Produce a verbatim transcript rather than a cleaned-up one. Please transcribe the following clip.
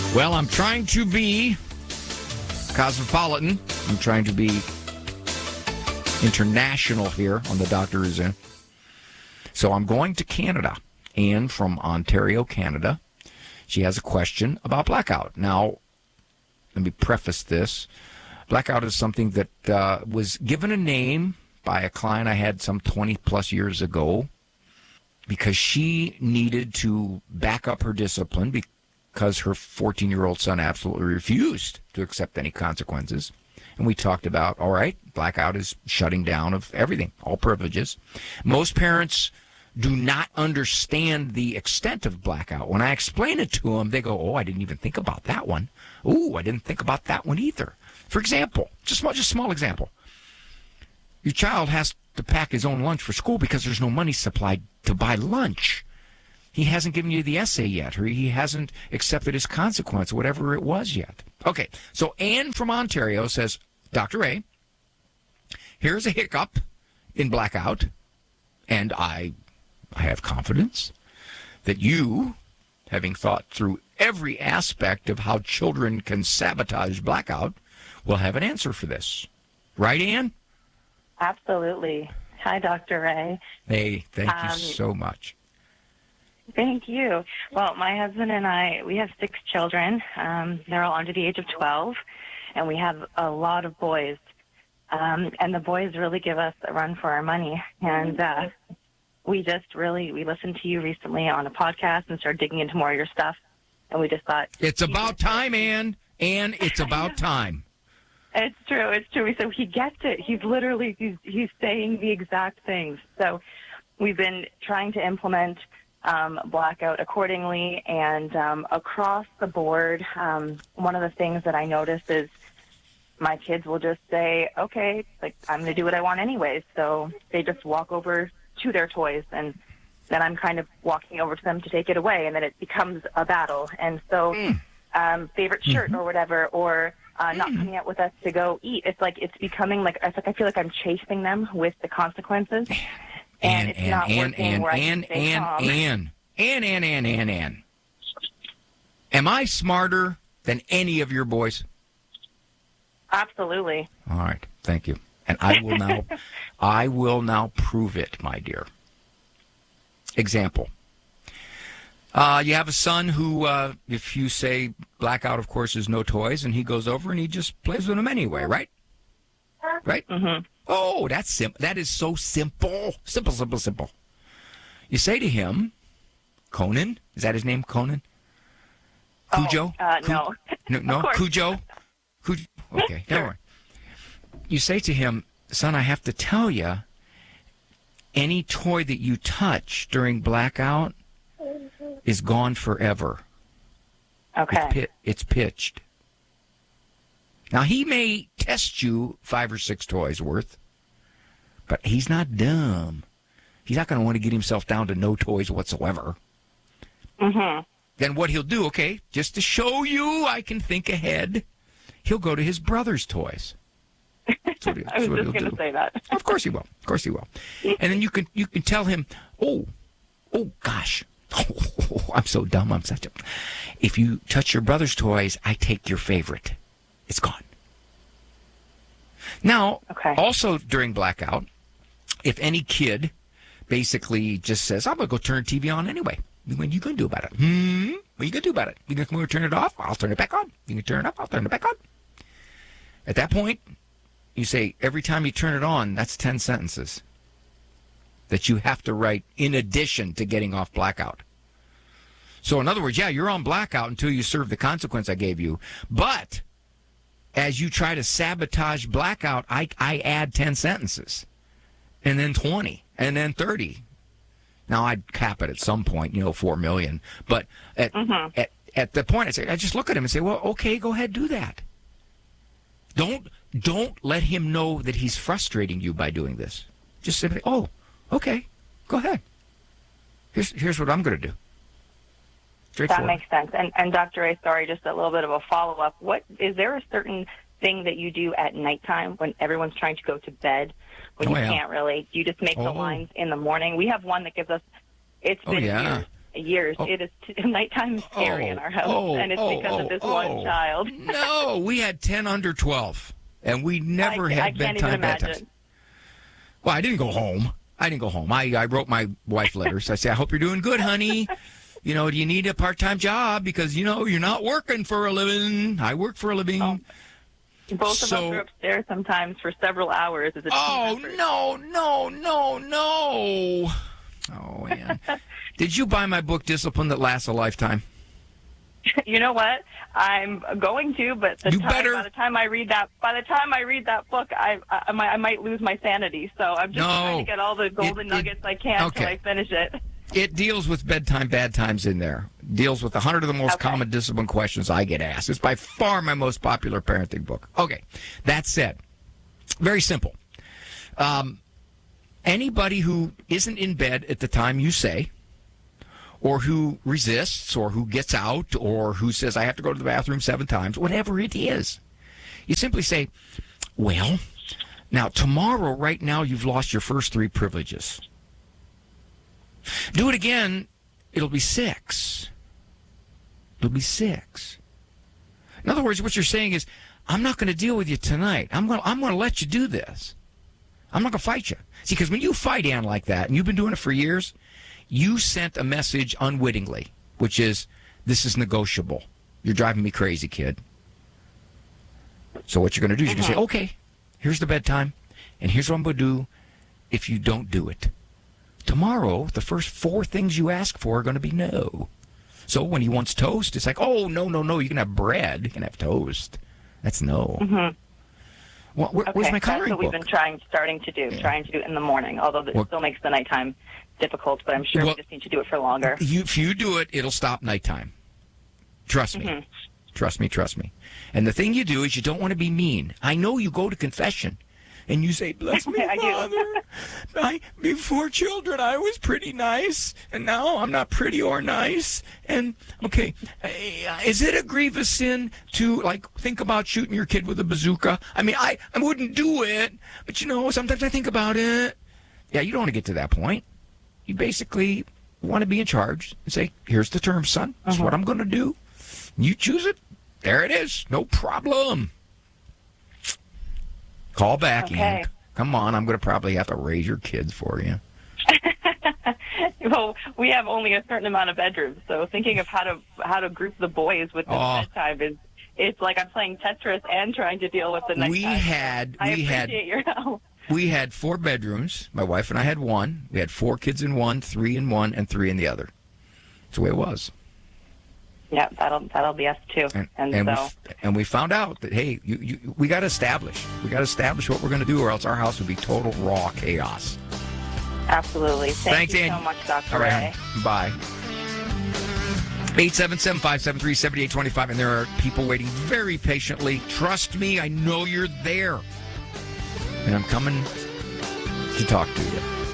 Well, I'm trying to be cosmopolitan. I'm trying to be international here on The Doctor Is In. So I'm going to Canada. Anne from Ontario, Canada. She has a question about blackout. Now, let me preface this. Blackout is something that uh, was given a name by a client I had some twenty plus years ago because she needed to back up her discipline because her fourteen-year-old son absolutely refused to accept any consequences. And we talked about, all right, blackout is shutting down of everything, all privileges. Most parents do not understand the extent of blackout. When I explain it to them, they go, oh, I didn't even think about that one. Ooh, I didn't think about that one either. For example, just small, just small example. Your child has to pack his own lunch for school because there's no money supplied to buy lunch. He hasn't given you the essay yet, or he hasn't accepted his consequence, whatever it was yet. Okay, so Anne from Ontario says, Doctor A, here's a hiccup in blackout, and I, I have confidence that you, having thought through every aspect of how children can sabotage blackout, will have an answer for this. Right, Anne? Absolutely. Hi, Doctor Ray. Hey, thank Um, you so much. Thank you. Well, my husband and I, we have six children. Um, they're all under the age of twelve, and we have a lot of boys. Um, and the boys really give us a run for our money. And uh, we just really, we listened to you recently on a podcast and started digging into more of your stuff. And we just thought... It's about time, Anne. Anne, it's about time. It's true. It's true. So he gets it. He's literally, he's, he's saying the exact things. So we've been trying to implement um, blackout accordingly. And um, across the board, um, one of the things that I notice is my kids will just say, okay, like, I'm going to do what I want anyways. So they just walk over to their toys, and then I'm kind of walking over to them to take it away, and then it becomes a battle. And so mm. um, favorite shirt mm-hmm. or whatever, or uh, not mm. coming out with us to go eat, it's like it's becoming like, it's like I feel like I'm chasing them with the consequences. And, and it's and, not and, working and, where and, I can stay and, calm. and, and, and, and, and, and. Am I smarter than any of your boys? Absolutely. All right. Thank you. And I will now, I will now prove it, my dear. Example. Uh, you have a son who, uh, if you say blackout, of course, is no toys, and he goes over and he just plays with them anyway, right? Right? Mm-hmm. Oh, that's simple. That is so simple. Simple, simple, simple. You say to him, Conan, is that his name, Conan? Cujo? Oh, uh, no. No, no? Cujo? Cujo? Okay, don't worry. You say to him, son, I have to tell you, any toy that you touch during blackout is gone forever. Okay. It's, pit, it's pitched. Now, he may test you five or six toys worth, but he's not dumb. He's not going to want to get himself down to no toys whatsoever. Mm-hmm. Then what he'll do, okay, just to show you I can think ahead, he'll go to his brother's toys. That's what he, that's I was what just going to say that. Of course he will. Of course he will. And then you can you can tell him, oh, oh gosh, oh, I'm so dumb. I'm such a. If you touch your brother's toys, I take your favorite. It's gone. Now, okay. Also during blackout, if any kid basically just says, I'm going to go turn the T V on anyway. What are you going to do about it? Hmm? What are you going to do about it? You going to come over and turn it off? I'll turn it back on. You can turn it off? I'll turn it back on. At that point, you say, every time you turn it on, that's ten sentences that you have to write in addition to getting off blackout. So in other words, yeah, you're on blackout until you serve the consequence I gave you. But as you try to sabotage blackout, I, I add ten sentences, and then twenty, and then thirty. Now, I'd cap it at some point, you know, four million. But at, mm-hmm. at, at the point, I say, I just look at him and say, well, okay, go ahead, do that. Don't don't let him know that he's frustrating you by doing this. Just simply, oh, okay, go ahead. Here's here's what I'm going to do. That makes sense. And and Doctor A, sorry, just a little bit of a follow up. What is there a certain thing that you do at nighttime when everyone's trying to go to bed, when oh, you yeah. can't really? Do you just make oh. the lines in the morning? We have one that gives us. It's been oh, yeah. years. years. Oh. It is t- nighttime is scary Oh, in our house, oh, and it's oh, because oh, of this oh. one child. No, we had ten under twelve, and we never I, had I can't bedtime even bedtimes. imagine. Well, I didn't go home. I didn't go home. I, I wrote my wife letters. I said, I hope you're doing good, honey. You know, do you need a part-time job? Because, you know, you're not working for a living. I work for a living. Oh. Both So- of us are upstairs sometimes for several hours as a team Oh, effort. no, no, no, no. Oh, man. Did you buy my book, Discipline That Lasts a Lifetime? You know what? I'm going to, but the You time, better- by the time I read that, by the time I read that book, I I, might, I might lose my sanity. So I'm just No. trying to get all the golden It- it- nuggets I can okay. until I finish it. It deals with bedtime bad times in there. Deals with a hundred of the most Okay. common discipline questions I get asked. It's by far my most popular parenting book. Okay, that said, very simple. Um, anybody who isn't in bed at the time you say, or who resists, or who gets out, or who says, I have to go to the bathroom seven times, whatever it is, you simply say, well, now tomorrow, right now, you've lost your first three privileges. Do it again, it'll be six. It'll be six. In other words, what you're saying is, I'm not going to deal with you tonight. I'm going to, I'm going to let you do this. I'm not going to fight you. See, because when you fight Ann like that, and you've been doing it for years, you sent a message unwittingly, which is, this is negotiable. You're driving me crazy, kid. So what you're going to do is you're going to say, okay, here's the bedtime, and here's what I'm going to do if you don't do it. Tomorrow, the first four things you ask for are going to be no. So when he wants toast, it's like, oh, no, no, no, you can have bread. You can have toast. That's no. Mm-hmm. Well, where, Okay, where's my that's coloring what we've book? been trying, starting to do, Yeah. trying to do it in the morning, although it Well- still makes the nighttime difficult, but I'm sure Well- we just need to do it for longer. You, if you do it, it'll stop nighttime. Trust me. Mhm. Trust me, trust me. And the thing you do is you don't want to be mean. I know you go to confession and you say, bless me, I do. Father. I, before children, I was pretty nice, and now I'm not pretty or nice. And, okay, eh, is it a grievous sin to, like, think about shooting your kid with a bazooka? I mean, I, I wouldn't do it, but, you know, sometimes I think about it. Yeah, you don't want to get to that point. You basically want to be in charge and say, here's the terms, son. This is what I'm going to do. You choose it. There it is. No problem. Call back, Okay. Ann. Come on. I'm going to probably have to raise your kids for you. Well, we have only a certain amount of bedrooms, so thinking of how to how to group the boys with the Oh. bedtime is it's like I'm playing Tetris and trying to deal with the nighttime. We had I we had appreciate your help. we had four bedrooms. My wife and I had one. We had four kids in one, three in one, and three in the other. That's the way it was. Yeah, that'll that'll be us too. And And, and, so we, and we found out that hey, you, you, we got to establish. We got to establish what we're going to do, or else our house would be total raw chaos. absolutely. Thank Thanks, you Ann. so much, Doctor All right, Ray. hon. Bye. eight seven seven, five seven three, seven eight two five, and there are people waiting very patiently. Trust me, I know you're there. And I'm coming to talk to you.